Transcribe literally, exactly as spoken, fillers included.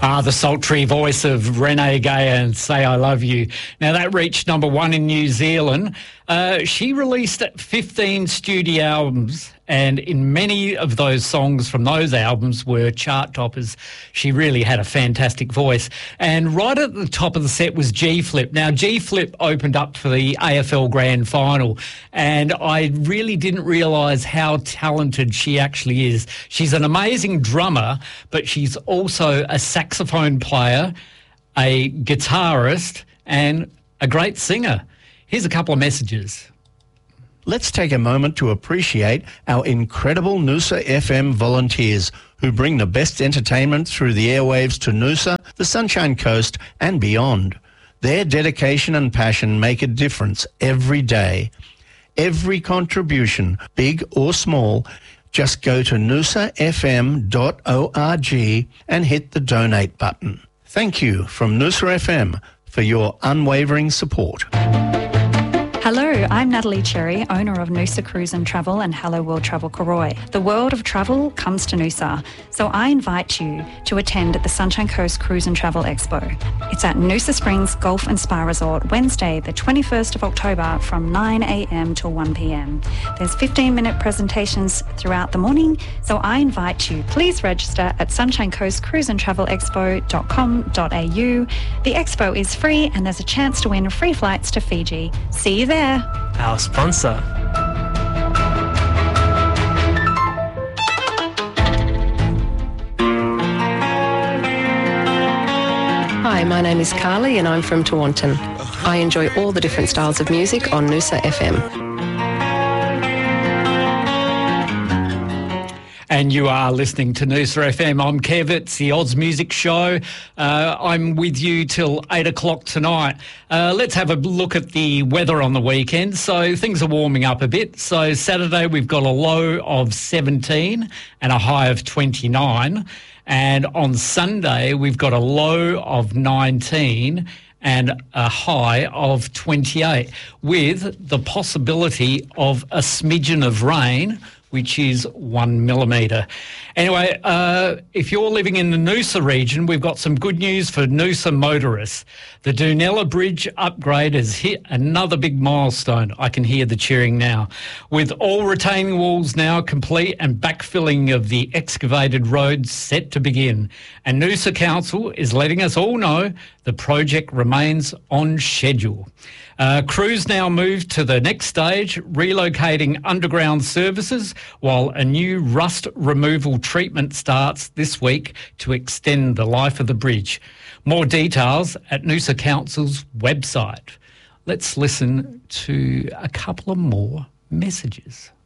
Ah, the sultry voice of Renee Geyer and Say I Love You. Now, that reached number one in New Zealand. Uh, she released fifteen studio albums, and in many of those songs from those albums were chart toppers. She really had a fantastic voice. And right at the top of the set was G-Flip. Now, G-Flip opened up for the A F L Grand Final, and I really didn't realise how talented she actually is. She's an amazing drummer, but she's also a saxophone player, a guitarist, and a great singer. Here's a couple of messages. Let's take a moment to appreciate our incredible Noosa F M volunteers who bring the best entertainment through the airwaves to Noosa, the Sunshine Coast and beyond. Their dedication and passion make a difference every day. Every contribution, big or small, just go to noosa f m dot org and hit the donate button. Thank you from Noosa F M for your unwavering support. Hello, I'm Natalie Cherry, owner of Noosa Cruise and Travel and Hello World Travel Koroi. The world of travel comes to Noosa, so I invite you to attend the Sunshine Coast Cruise and Travel Expo. It's at Noosa Springs Golf and Spa Resort, Wednesday the twenty-first of October from nine a m till one p m. There's fifteen minute presentations throughout the morning, so I invite you. Please register at sunshine coast cruise and travel expo dot com dot a u. The expo is free and there's a chance to win free flights to Fiji. See you there. Our sponsor. Hi, my name is Carly and I'm from Tewantin. I enjoy all the different styles of music on Noosa F M. And you are listening to Noosa F M. I'm Kev. It's the Oz Music Show. Uh, I'm with you till eight o'clock tonight. Uh, let's have a look at the weather on the weekend. So things are warming up a bit. So Saturday we've got a low of seventeen and a high of twenty-nine. And on Sunday we've got a low of nineteen and a high of twenty-eight, with the possibility of a smidgen of rain, which is one millimetre. Anyway, uh, if you're living in the Noosa region, we've got some good news for Noosa motorists. The Dunella Bridge upgrade has hit another big milestone. I can hear the cheering now. With all retaining walls now complete and backfilling of the excavated roads set to begin. And Noosa Council is letting us all know the project remains on schedule. Uh, crews now move to the next stage, relocating underground services, while a new rust removal treatment starts this week to extend the life of the bridge. More details at Noosa Council's website. Let's listen to a couple of more messages.